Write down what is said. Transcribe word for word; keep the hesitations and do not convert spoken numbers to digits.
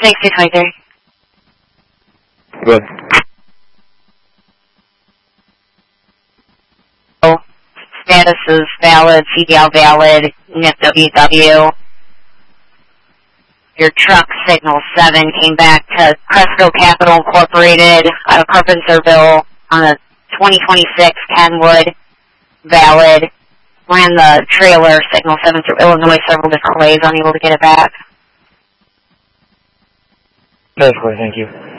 six two twenty-three. Good. Status is valid, C D L valid, N I F W W. Your truck signal seven came back to Cresco Capital Incorporated out of Carpenterville on a twenty twenty-six Kenwood, valid. Ran the trailer signal seven through Illinois several different ways, unable to get it back. That's great, thank you.